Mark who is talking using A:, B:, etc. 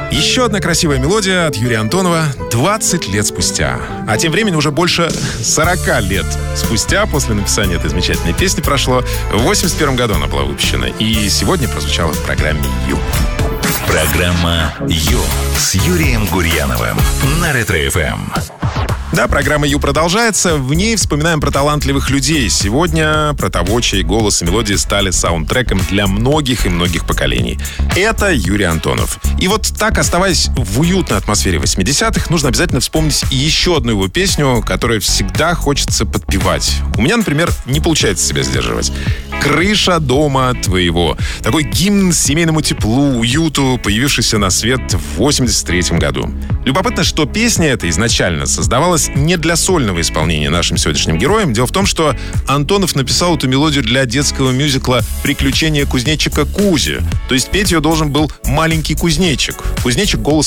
A: Еще одна красивая мелодия от Юрия Антонова 20 лет спустя. А тем временем уже больше 40 лет спустя после написания этой замечательной песни прошло. В 81 году она была выпущена. И сегодня прозвучала в программе «Ю».
B: Программа «Ю» с Юрием Гурьяновым на Ретро-ФМ.
A: Да, программа «Ю» продолжается. В ней вспоминаем про талантливых людей. Сегодня про того, чей голос и мелодии стали саундтреком для многих и многих поколений. Это Юрий Антонов. И вот так, оставаясь в уютной атмосфере 80-х, нужно обязательно вспомнить еще одну его песню, которую всегда хочется подпевать. У меня, например, не получается себя сдерживать. «Крыша дома твоего». Такой гимн семейному теплу, уюту, появившийся на свет в 83-м году. Любопытно, что песня эта изначально создавалась не для сольного исполнения нашим сегодняшним героем. Дело в том, что Антонов написал эту мелодию для детского мюзикла «Приключения кузнечика Кузи». То есть петь ее должен был маленький кузнечик. Кузнечик голос